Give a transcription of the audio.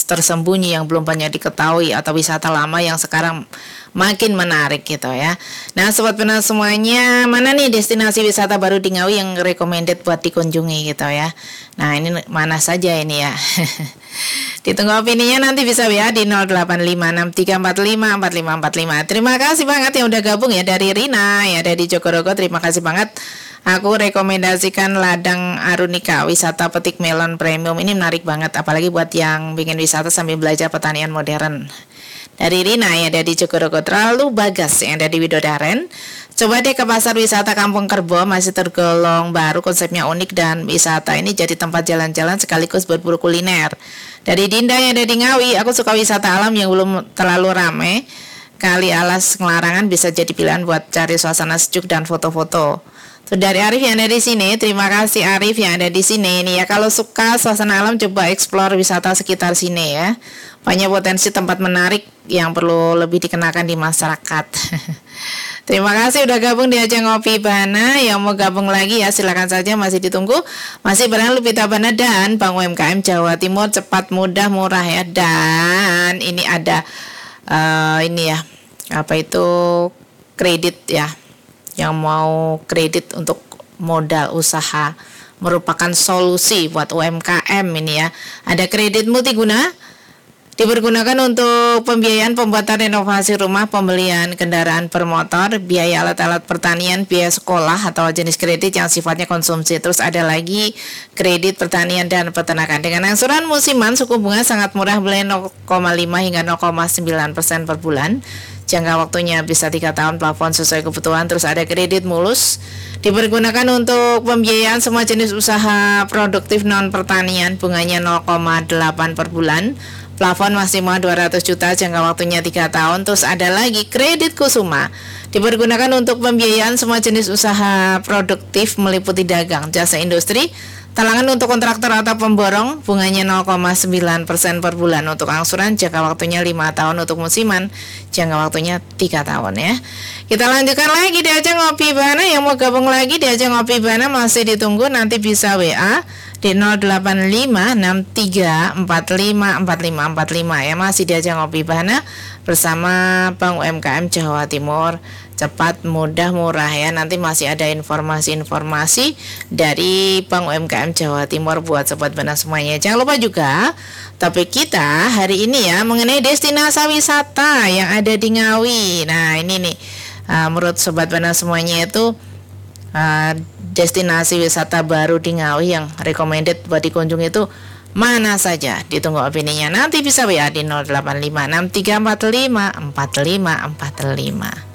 tersembunyi yang belum banyak diketahui atau wisata lama yang sekarang makin menarik gitu ya. Nah Sobat Benar semuanya, mana nih destinasi wisata baru di Ngawi yang recommended buat dikunjungi gitu ya. Nah ini mana saja ini ya. Ditunggu opininya, nanti bisa ya di 085634545545. Terima kasih banget yang udah gabung ya, dari Rina ya, dari Jogorogo. Terima kasih banget. Aku rekomendasikan Ladang Arunika, wisata petik melon premium. Ini menarik banget, apalagi buat yang bikin wisata sambil belajar pertanian modern. Dari Rina ya, dari Jogorogo. Terlalu Bagas yang dari Widodaren. Coba deh ke pasar wisata Kampung Kerbo, masih tergolong baru, konsepnya unik dan wisata ini jadi tempat jalan-jalan sekaligus berburu kuliner. Dari Dinda yang dari Ngawi, aku suka wisata alam yang belum terlalu rame. Kali Alas Ngelarangan bisa jadi pilihan buat cari suasana sejuk dan foto-foto. Terus dari Arif yang ada di sini, terima kasih Arif yang ada di sini. Ini ya, kalau suka suasana alam coba explore wisata sekitar sini ya. Banyak potensi tempat menarik yang perlu lebih dikenakan di masyarakat. Terima kasih udah gabung di Ajang Ngopi Bana. Yang mau gabung lagi ya silakan saja, masih ditunggu. Masih bareng Lupita Bana dan Bank UMKM Jawa Timur, cepat, mudah, murah ya. Dan ini ada ini ya, apa itu, kredit ya. Yang mau kredit untuk modal usaha merupakan solusi buat UMKM ini ya. Ada kredit multiguna dipergunakan untuk pembiayaan pembuatan renovasi rumah, pembelian kendaraan bermotor, biaya alat-alat pertanian, biaya sekolah atau jenis kredit yang sifatnya konsumsi. Terus ada lagi kredit pertanian dan peternakan. Dengan angsuran musiman, suku bunga sangat murah, mulai 0,5 hingga 0,9% per bulan. Jangka waktunya bisa 3 tahun, plafon sesuai kebutuhan. Terus ada kredit mulus, dipergunakan untuk pembiayaan semua jenis usaha produktif non pertanian, bunganya 0,8 per bulan. Plafon maksimal 200 juta, jangka waktunya 3 tahun. Terus ada lagi kredit kusuma, dipergunakan untuk pembiayaan semua jenis usaha produktif meliputi dagang, jasa industri, talangan untuk kontraktor atau pemborong, bunganya 0,9% per bulan. Untuk angsuran jangka waktunya 5 tahun, untuk musiman jangka waktunya 3 tahun ya. Kita lanjutkan lagi di Ajang Ngopi Bana. Yang mau gabung lagi di Ajang Ngopi Bana masih ditunggu, nanti bisa WA di 085634545545 ya. Masih di Ajang Ngopi Bana bersama Bank UMKM Jawa Timur, cepat, mudah, murah ya. Nanti masih ada informasi-informasi dari Bank UMKM Jawa Timur buat Sobat Bana semuanya. Jangan lupa juga topik kita hari ini ya mengenai destinasi wisata yang ada di Ngawi. Nah ini nih, menurut Sobat Bana semuanya itu destinasi wisata baru di Ngawi yang recommended buat dikunjungi itu mana saja. Ditunggu opininya, nanti bisa WA di 085634545545.